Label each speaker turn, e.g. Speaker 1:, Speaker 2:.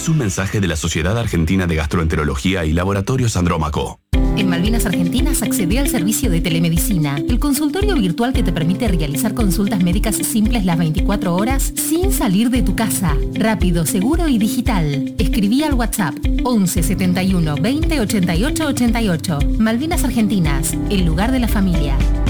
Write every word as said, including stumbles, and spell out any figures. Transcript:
Speaker 1: es un mensaje de la Sociedad Argentina de Gastroenterología y Laboratorios Andrómaco.
Speaker 2: En Malvinas Argentinas accedé al servicio de telemedicina, el consultorio virtual que te permite realizar consultas médicas simples las veinticuatro horas sin salir de tu casa. Rápido, seguro y digital. Escribí al WhatsApp once setenta y uno veinte ochenta y ocho ochenta y ocho. Malvinas Argentinas, el lugar de la familia.